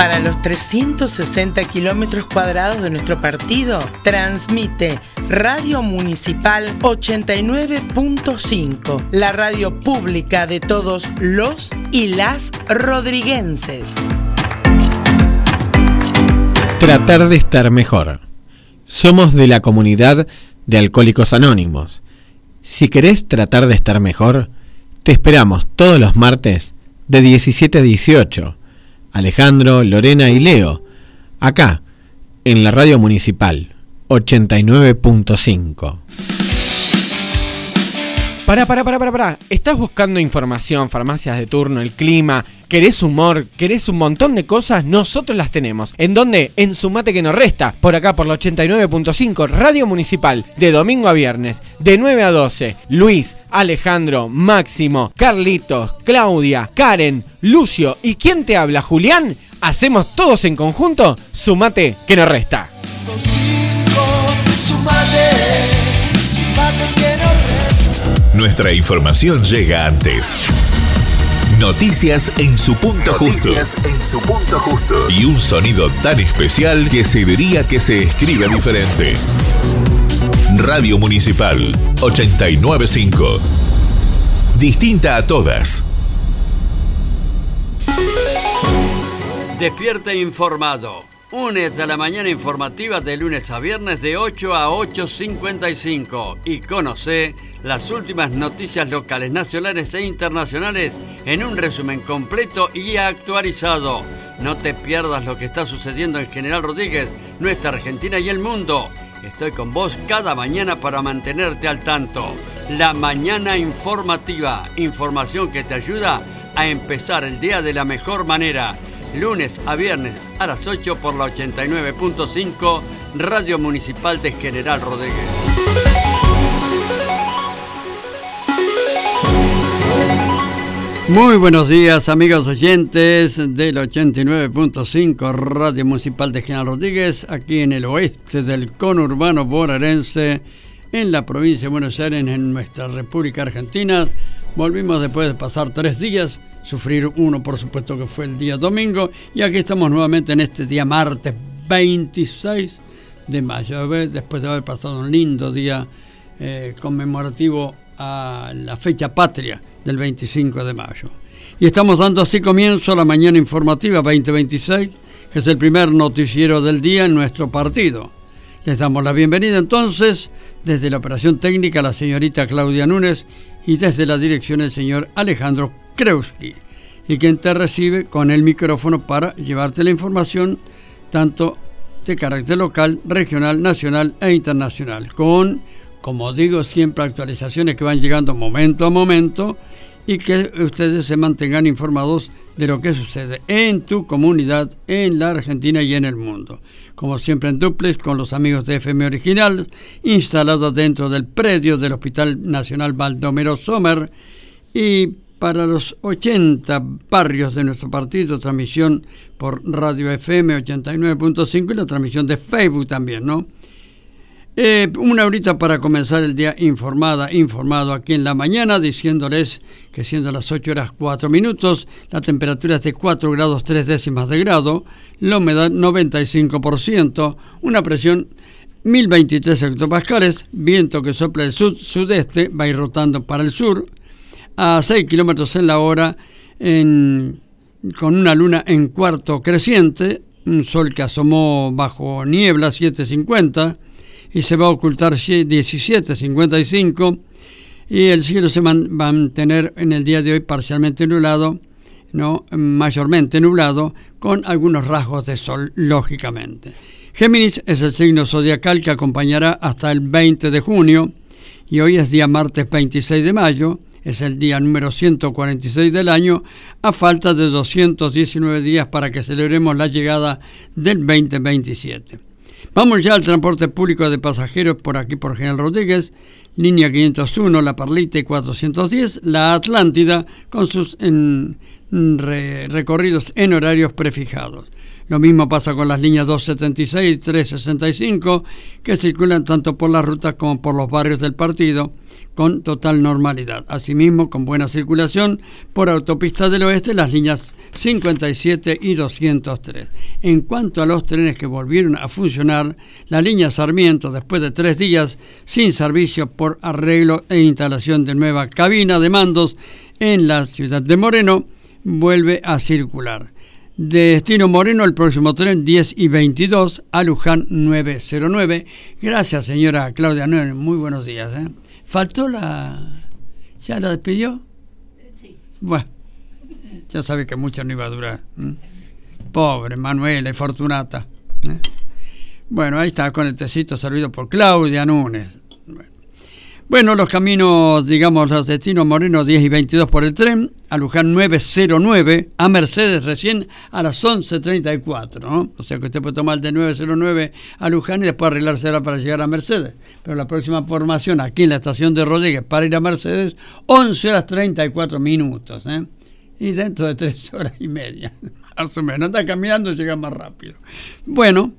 Para los 360 kilómetros cuadrados de nuestro partido, transmite Radio Municipal 89.5, la radio pública de todos los y las rodriguenses. Tratar de estar mejor. Somos de la comunidad de Alcohólicos Anónimos. Si querés tratar de estar mejor, te esperamos todos los martes de 17 a 18. Alejandro, Lorena y Leo, acá, en la Radio Municipal 89.5. Pará. ¿Estás buscando información, farmacias de turno, el clima? ¿Querés humor? ¿Querés un montón de cosas? Nosotros las tenemos. ¿En dónde? En Sumate que nos resta. Por acá, por la 89.5, Radio Municipal, de domingo a viernes, de 9 a 12. Luis, Alejandro, Máximo, Carlitos, Claudia, Karen, Lucio y ¿quién te habla? Julián. Hacemos todos en conjunto Sumate que nos resta. Nuestra información llega antes. Noticias en su punto justo. Y un sonido tan especial que se diría que se escribe diferente. Radio Municipal 89.5. Distinta a todas. Despierta informado. Únete a la mañana informativa de lunes a viernes de 8 a 8:55 y conoce las últimas noticias locales, nacionales e internacionales en un resumen completo y actualizado. No te pierdas lo que está sucediendo en General Rodríguez, nuestra Argentina y el mundo. Estoy con vos cada mañana para mantenerte al tanto. La mañana informativa, información que te ayuda a empezar el día de la mejor manera. Lunes a viernes a las 8 por la 89.5, Radio Municipal de General Rodríguez. Muy buenos días, amigos oyentes del 89.5 Radio Municipal de General Rodríguez, aquí en el oeste del conurbano bonaerense, en la provincia de Buenos Aires, en nuestra República Argentina. Volvimos después de pasar 3 días, sufrir uno por supuesto que fue el día domingo, y aquí estamos nuevamente en este día martes 26 de mayo, después de haber pasado un lindo día conmemorativo a la fecha patria del 25 de mayo. Y estamos dando así comienzo a la mañana informativa 2026, que es el primer noticiero del día en nuestro partido. Les damos la bienvenida entonces desde la operación técnica la señorita Claudia Núñez y desde la dirección el señor Alejandro Kreuski, y quien te recibe con el micrófono para llevarte la información tanto de carácter local, regional, nacional e internacional, con, como digo siempre, actualizaciones que van llegando momento a momento y que ustedes se mantengan informados de lo que sucede en tu comunidad, en la Argentina y en el mundo. Como siempre en duplex con los amigos de FM Original, instalados dentro del predio del Hospital Nacional Baldomero Sommer, y para los 80 barrios de nuestro partido, transmisión por Radio FM 89.5 y la transmisión de Facebook también, ¿no? Una horita para comenzar el día informado aquí en la mañana, diciéndoles que siendo las 8 horas 4 minutos, la temperatura es de 4 grados 3 décimas de grado, la humedad 95%, una presión 1023 hectopascales, viento que sopla del sud-sudeste, va a ir rotando para el sur, a 6 kilómetros en la hora, con una luna en cuarto creciente, un sol que asomó bajo niebla 7:50, y se va a ocultar 17:55, y el cielo se va a mantener en el día de hoy parcialmente nublado, no mayormente nublado, con algunos rasgos de sol, lógicamente. Géminis es el signo zodiacal que acompañará hasta el 20 de junio, y hoy es día martes 26 de mayo, es el día número 146 del año, a falta de 219 días para que celebremos la llegada del 2027. Vamos ya al transporte público de pasajeros por aquí por General Rodríguez, línea 501, la Parlita y 410, la Atlántida con sus recorridos en horarios prefijados. Lo mismo pasa con las líneas 276 y 365, que circulan tanto por las rutas como por los barrios del partido con total normalidad. Asimismo, con buena circulación por Autopista del Oeste, las líneas 57 y 203. En cuanto a los trenes que volvieron a funcionar, la línea Sarmiento, después de 3 días sin servicio por arreglo e instalación de nueva cabina de mandos en la ciudad de Moreno, vuelve a circular. De destino Moreno, el próximo tren 10 y 22 a Luján 909. Gracias, señora Claudia Núñez. Muy buenos días. ¿Faltó la...? ¿Ya la despidió? Sí. Bueno, ya sabe que mucho no iba a durar. Pobre Manuela y Fortunata. Bueno, ahí está con el tecito servido por Claudia Núñez. Bueno, los caminos, digamos, los destinos Moreno 10 y 22 por el tren, a Luján 909, a Mercedes recién a las 11:34, ¿no? O sea que usted puede tomar el de 909 a Luján y después arreglársela para llegar a Mercedes. Pero la próxima formación aquí en la estación de Rodríguez para ir a Mercedes, 11:34, ¿eh? Y dentro de 3 horas y media, más o menos. Anda caminando y llega más rápido. Bueno,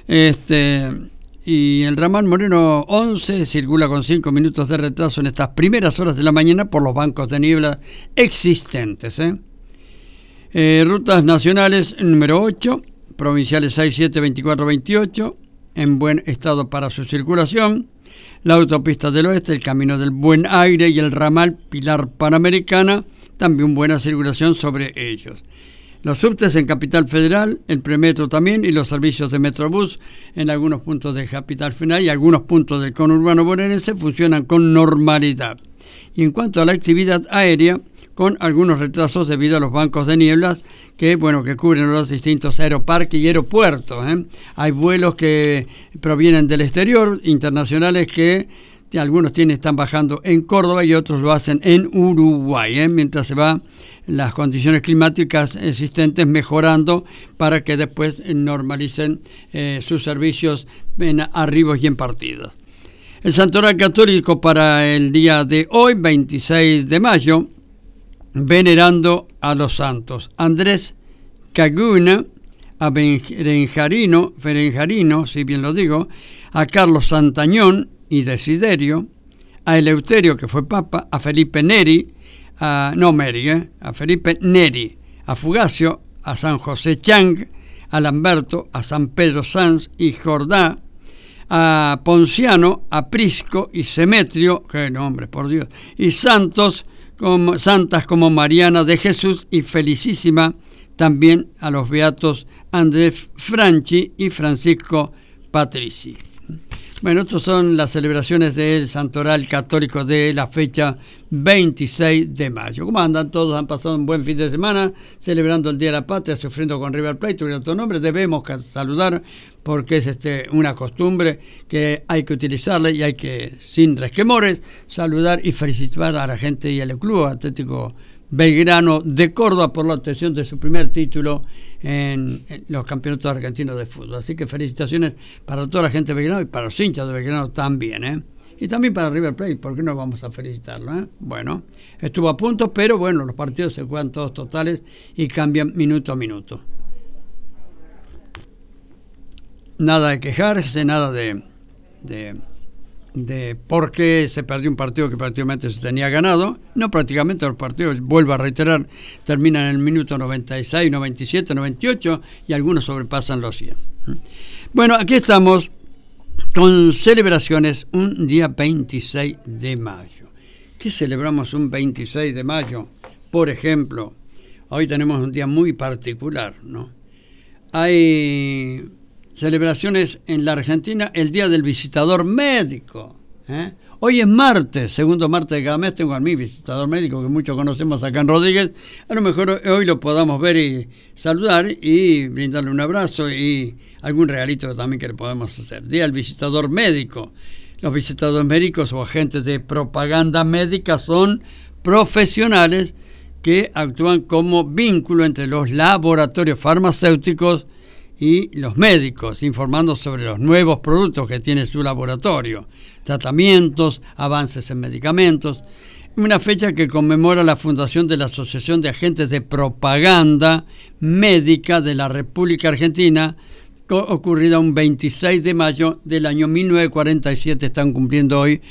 y el ramal Moreno 11 circula con 5 minutos de retraso en estas primeras horas de la mañana por los bancos de niebla existentes. Rutas nacionales número 8, provinciales 6, 7, 24, 28, en buen estado para su circulación. La autopista del oeste, el camino del Buen Aire y el ramal Pilar Panamericana, también buena circulación sobre ellos. Los subtes en Capital Federal, el premetro también y los servicios de Metrobús en algunos puntos de Capital Federal y algunos puntos del conurbano bonaerense funcionan con normalidad. Y en cuanto a la actividad aérea, con algunos retrasos debido a los bancos de nieblas que cubren los distintos aeroparques y aeropuertos. Hay vuelos que provienen del exterior, internacionales, que algunos están bajando en Córdoba y otros lo hacen en Uruguay, mientras se va las condiciones climáticas existentes mejorando para que después normalicen sus servicios en arribos y en partidas. El Santoral Católico para el día de hoy, 26 de mayo, venerando a los santos Andrés Caguna, a Ferenjarino, si bien lo digo, a Carlos Santañón y Desiderio, a Eleuterio, que fue papa, a Felipe Neri, a Felipe Neri, a Fugacio, a San José Chang, a Lamberto, a San Pedro Sanz y Jordá, a Ponciano, a Prisco y Semetrio, qué nombre, por Dios, y santas como Mariana de Jesús y Felicísima, también a los beatos Andrés Franchi y Francisco Patrici. Bueno, estas son las celebraciones del Santoral Católico de la fecha 26 de mayo. ¿Cómo andan todos? Han pasado un buen fin de semana celebrando el Día de la Patria, sufriendo con River Plate, tuvieron otro nombre. Debemos saludar porque es una costumbre que hay que utilizarla y hay que, sin resquemores, saludar y felicitar a la gente y al Club Atlético Belgrano de Córdoba por la obtención de su primer título en los campeonatos argentinos de fútbol. Así que felicitaciones para toda la gente de Belgrano y para los hinchas de Belgrano también, y también para River Plate, ¿por qué no vamos a felicitarlo? Bueno, estuvo a punto, pero bueno, los partidos se juegan todos totales y cambian minuto a minuto. Nada de quejarse, nada de por qué se perdió un partido que prácticamente se tenía ganado. No, prácticamente los partidos, vuelvo a reiterar, terminan en el minuto 96, 97, 98 y algunos sobrepasan los 100. Bueno, aquí estamos con celebraciones un día 26 de mayo. ¿Qué celebramos un 26 de mayo? Por ejemplo, hoy tenemos un día muy particular, ¿no? Hay celebraciones en la Argentina, el Día del Visitador Médico. Hoy es martes, segundo martes de cada mes, tengo a mi visitador médico que muchos conocemos acá en Rodríguez. A lo mejor hoy lo podamos ver y saludar y brindarle un abrazo y algún regalito también que le podemos hacer. Día del Visitador Médico. Los visitadores médicos o agentes de propaganda médica son profesionales que actúan como vínculo entre los laboratorios farmacéuticos y los médicos, informando sobre los nuevos productos que tiene su laboratorio, tratamientos, avances en medicamentos. Una fecha que conmemora la fundación de la Asociación de Agentes de Propaganda Médica de la República Argentina, ocurrida un 26 de mayo del año 1947. Están cumpliendo hoy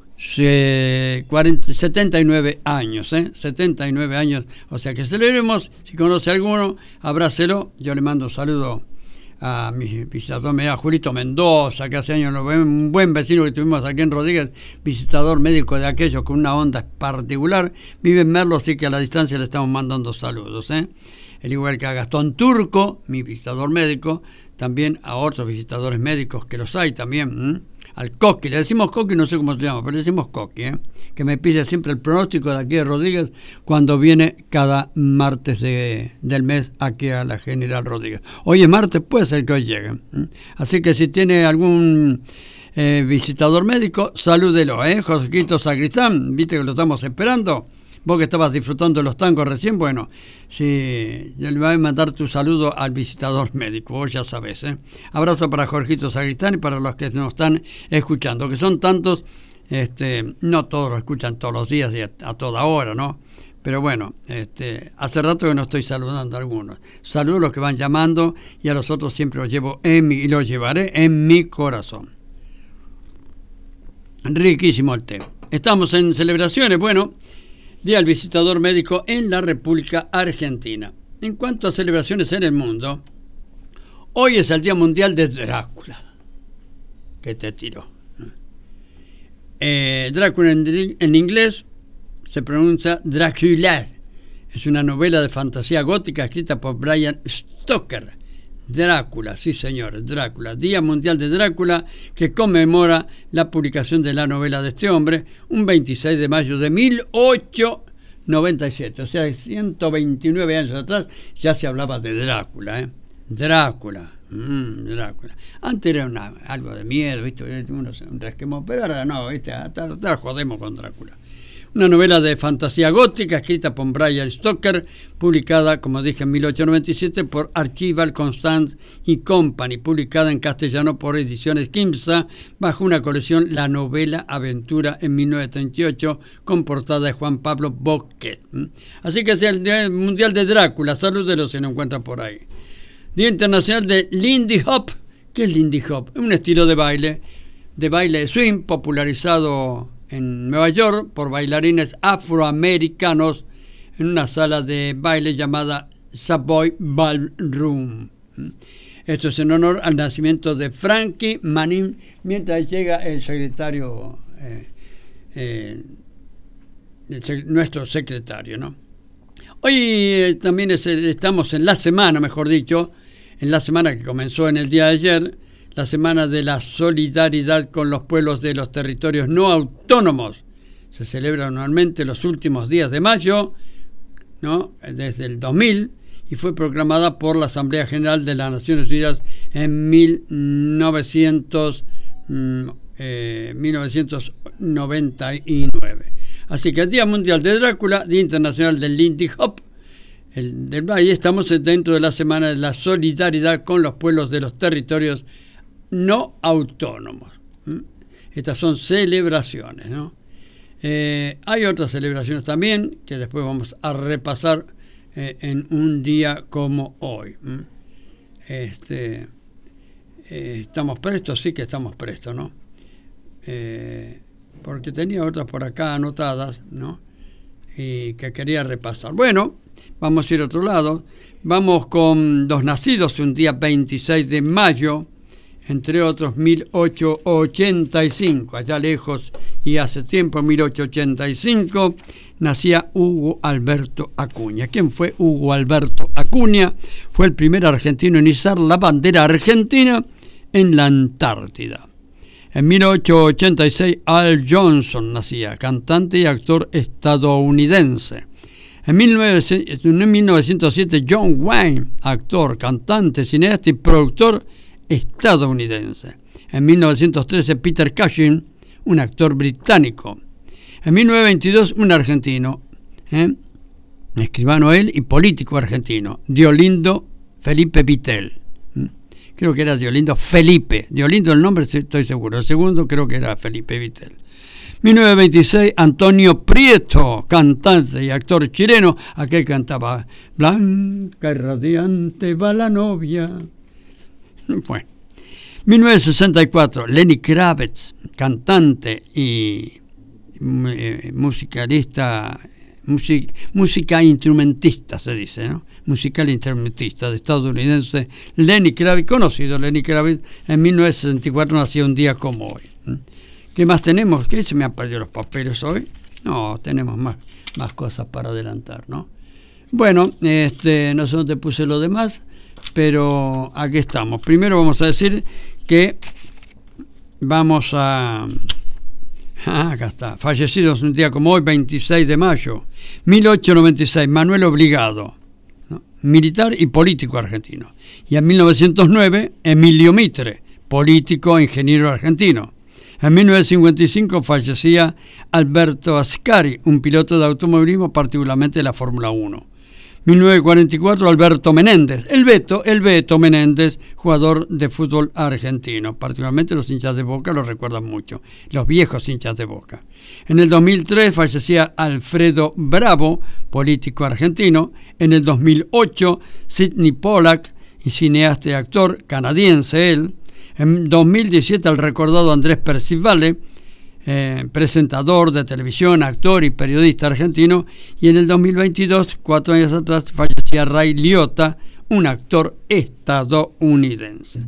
79 años, 79 años. O sea que celebremos. Si conoce a alguno, abrácelo. Yo le mando un saludo a mi visitador médico, a Julito Mendoza, que hace años un buen vecino que tuvimos aquí en Rodríguez, visitador médico de aquellos con una onda particular. Vive en Merlo, así que a la distancia le estamos mandando saludos. El igual que a Gastón Turco, mi visitador médico, también a otros visitadores médicos que los hay también. Al Coqui, le decimos Coqui, no sé cómo se llama, pero le decimos Coqui, que me pide siempre el pronóstico de aquí de Rodríguez cuando viene cada martes del mes aquí a la General Rodríguez. Hoy es martes, puede ser que hoy llegue. Así que si tiene algún visitador médico, salúdelo, Josequito Sacristán, viste que lo estamos esperando. Vos que estabas disfrutando de los tangos recién, bueno, si le voy a mandar tu saludo al visitador médico, vos ya sabés. Abrazo para Jorgito Sacristán y para los que nos están escuchando, que son tantos, no todos lo escuchan todos los días y a toda hora, ¿no? Pero bueno, hace rato que no estoy saludando a algunos. Saludo a los que van llamando y a los otros siempre los llevo y los llevaré en mi corazón. Riquísimo el té. Estamos en celebraciones, bueno, Día del Visitador Médico en la República Argentina. En cuanto a celebraciones en el mundo, hoy es el Día Mundial de Drácula. ¿Qué te tiró? Drácula en inglés se pronuncia Dracula. Es una novela de fantasía gótica escrita por Bram Stoker. Drácula, sí señor, Drácula. Día Mundial de Drácula, que conmemora la publicación de la novela de este hombre un 26 de mayo de 1897. O sea, 129 años atrás ya se hablaba de Drácula, Drácula. Drácula. Antes era algo de miedo, ¿viste? Uno se resquemó, pero ahora no, ¿viste? Hasta jodemos con Drácula. Una novela de fantasía gótica escrita por Bram Stoker, publicada, como dije, en 1897 por Archival Constant y Company, publicada en castellano por Ediciones Quimsa, bajo una colección La Novela Aventura en 1938, con portada de Juan Pablo Boquet. Así que es el Día Mundial de Drácula. Salúdelos si no encuentran por ahí. Día Internacional de Lindy Hop. ¿Qué es Lindy Hop? Es un estilo de baile de swing popularizado en Nueva York por bailarines afroamericanos en una sala de baile llamada Savoy Ballroom. Esto es en honor al nacimiento de Frankie Manning, mientras llega el secretario, nuestro secretario, ¿no? Hoy también estamos en la semana, mejor dicho, en la semana que comenzó en el día de ayer, la semana de la solidaridad con los pueblos de los territorios no autónomos. Se celebra anualmente los últimos días de mayo, ¿no? Desde el 2000, y fue proclamada por la Asamblea General de las Naciones Unidas en 1999. Así que el Día Mundial de Drácula, Día Internacional del Lindy Hop, del Valle, estamos dentro de la semana de la solidaridad con los pueblos de los territorios no autónomos. Estas son celebraciones, ¿no? Hay otras celebraciones también que después vamos a repasar en un día como hoy. ¿Estamos prestos? Sí que estamos prestos, ¿no? Porque tenía otras por acá anotadas, ¿no? Y que quería repasar. Bueno, vamos a ir a otro lado. Vamos con los nacidos un día 26 de mayo, entre otros 1885, allá lejos y hace tiempo, 1885, nacía Hugo Alberto Acuña. ¿Quién fue Hugo Alberto Acuña? Fue el primer argentino en izar la bandera argentina en la Antártida. En 1886, Al Johnson nacía, cantante y actor estadounidense. En 1907, John Wayne, actor, cantante, cineasta y productor estadounidense. En 1913, Peter Cushing, un actor británico. En 1922, un argentino, escribano él y político argentino, Diolindo Felipe Vittel. Creo que era Diolindo Felipe. Diolindo el nombre estoy seguro. El segundo creo que era Felipe Vittel. 1926, Antonio Prieto, cantante y actor chileno, aquel cantaba Blanca y radiante va la novia. Bueno. 1964, Lenny Kravitz, cantante y musicalista, música instrumentista se dice, ¿no? Musical instrumentista de estadounidense Lenny Kravitz, conocido Lenny Kravitz, en 1964 nació un día como hoy. ¿Qué más tenemos? ¿Qué se me han perdido los papeles hoy? No, tenemos más cosas para adelantar, ¿no? Bueno, no sé dónde puse lo demás, pero aquí estamos. Primero vamos a decir que vamos a... acá está. Fallecidos un día como hoy, 26 de mayo, 1896, Manuel Obligado, ¿no? Militar y político argentino. Y en 1909, Emilio Mitre, político e ingeniero argentino. En 1955 fallecía Alberto Ascari, un piloto de automovilismo, particularmente de la Fórmula 1. 1944, Alberto Menéndez, el Beto Menéndez, jugador de fútbol argentino. Particularmente los hinchas de Boca lo recuerdan mucho, los viejos hinchas de Boca. En el 2003 fallecía Alfredo Bravo, político argentino. En el 2008, Sidney Pollack, y cineasta y actor canadiense él. En 2017, el recordado Andrés Percivale, presentador de televisión, actor y periodista argentino. Y en el 2022, 4 años atrás, fallecía Ray Liotta, un actor estadounidense.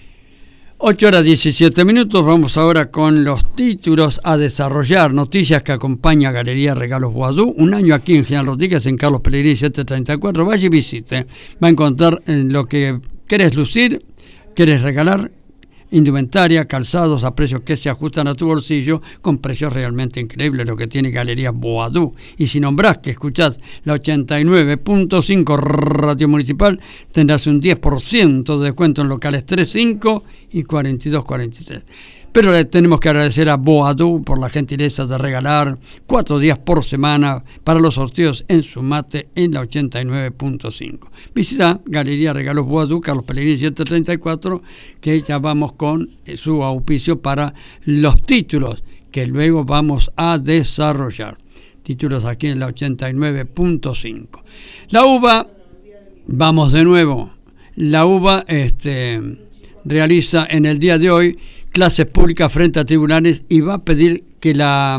8:17. Vamos ahora con los títulos a desarrollar. Noticias que acompaña Galería Regalos Boadú. Un año aquí en General Rodríguez, en Carlos Pellegrini 734. Vaya y visite. Va a encontrar lo que querés lucir, querés regalar. Indumentaria, calzados a precios que se ajustan a tu bolsillo, con precios realmente increíbles, lo que tiene Galería Boadú. Y si nombrás que escuchás la 89.5 Radio Municipal, tendrás un 10% de descuento en locales 3.5 y 42.43. Pero le tenemos que agradecer a Boadú por la gentileza de regalar 4 días por semana para los sorteos en Sumate en la 89.5. Visita Galería Regalos Boadú, Carlos Pellegrini 734, que ya vamos con su auspicio para los títulos que luego vamos a desarrollar. Títulos aquí en la 89.5. La UBA, vamos de nuevo. La UBA realiza en el día de hoy clases públicas frente a tribunales y va a pedir que la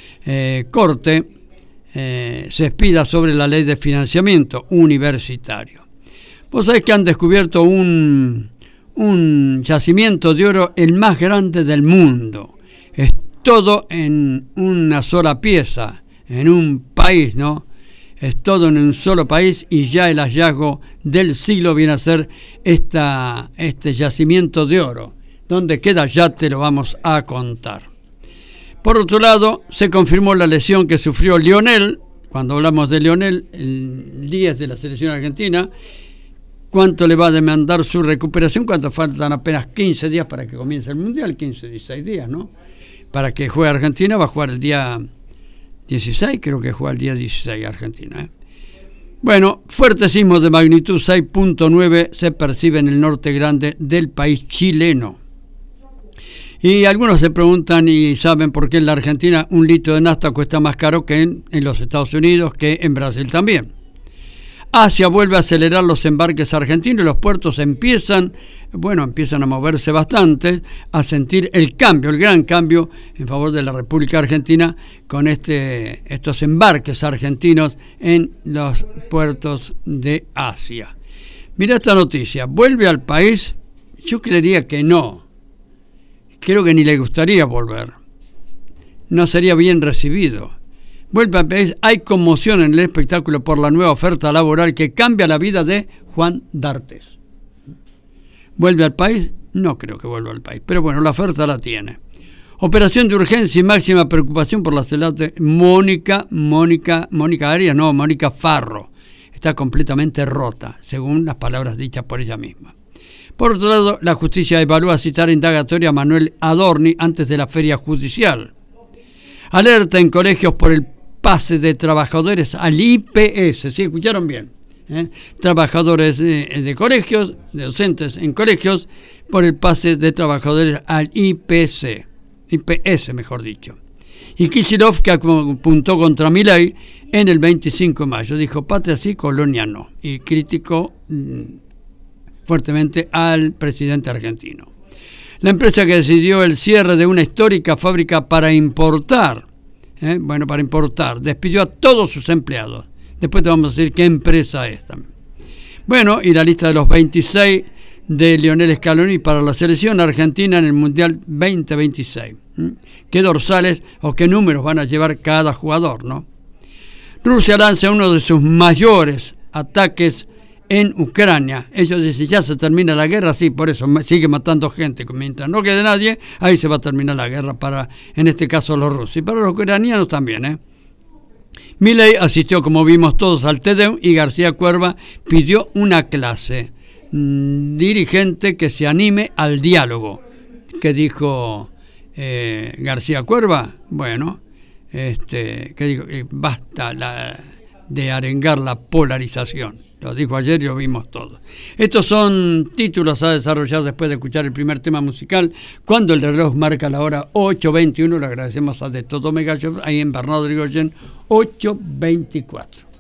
Corte se expida sobre la ley de financiamiento universitario. Vos sabés que han descubierto un yacimiento de oro, el más grande del mundo. Es todo en una sola pieza, en un país, ¿no? Es todo en un solo país y ya el hallazgo del siglo viene a ser este yacimiento de oro. ¿Dónde queda? Ya te lo vamos a contar. Por otro lado, se confirmó la lesión que sufrió Lionel. Cuando hablamos de Lionel, el 10 de la selección argentina, ¿cuánto le va a demandar su recuperación? ¿Cuánto faltan? Apenas 15 días para que comience el Mundial, 15, 16 días, ¿no? Para que juegue Argentina, va a jugar el día 16, creo que juega el día 16 Argentina, ¿eh? Bueno, fuerte sismo de magnitud 6.9 se percibe en el norte grande del país chileno. Y algunos se preguntan y saben por qué en la Argentina un litro de nafta cuesta más caro que en los Estados Unidos, que en Brasil también. Asia vuelve a acelerar los embarques argentinos y los puertos empiezan a moverse bastante, a sentir el gran cambio en favor de la República Argentina con estos embarques argentinos en los puertos de Asia. Mira esta noticia, vuelve al país, yo creería que no. Creo que ni le gustaría volver. No sería bien recibido. Vuelve al país, hay conmoción en el espectáculo por la nueva oferta laboral que cambia la vida de Juan D'Artes. ¿Vuelve al país? No creo que vuelva al país, pero bueno, la oferta la tiene. Operación de urgencia y máxima preocupación por la salud de Mónica Farro. Está completamente rota, según las palabras dichas por ella misma. Por otro lado, la justicia evalúa citar indagatoria a Manuel Adorni antes de la feria judicial. Alerta en colegios por el pase de trabajadores al IPS. ¿Sí? ¿Escucharon bien? Trabajadores de colegios, de docentes en colegios, por el pase de trabajadores al IPS, mejor dicho. Y Kicillof, que apuntó contra Milei en el 25 de mayo, dijo patria sí, colonia no, y criticó fuertemente al presidente argentino. La empresa que decidió el cierre de una histórica fábrica para importar, despidió a todos sus empleados. Después te vamos a decir qué empresa es también. Bueno, y la lista de los 26 de Lionel Scaloni para la selección argentina en el Mundial 2026. ¿Qué dorsales o qué números van a llevar cada jugador, no? Rusia lanza uno de sus mayores ataques en Ucrania. Ellos dicen, ya se termina la guerra, sí, por eso sigue matando gente. Mientras no quede nadie, ahí se va a terminar la guerra para, en este caso, los rusos. Y para los ucranianos también, Milei asistió, como vimos todos, al TEDx y García Cuerva pidió una clase. Dirigente que se anime al diálogo. ¿Qué dijo García Cuerva? Bueno, que dijo que basta de arengar la polarización. Lo dijo ayer y lo vimos todos. Estos son títulos a desarrollar después de escuchar el primer tema musical. Cuando el reloj marca la hora 8:21, le agradecemos a De Todo Mega Shop, ahí en Bernardo Irigoyen, 8:24.